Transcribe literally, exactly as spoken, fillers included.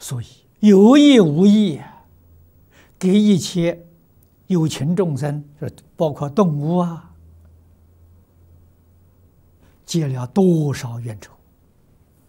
所以有意无意给一切有情众生，包括动物啊，结了多少冤仇？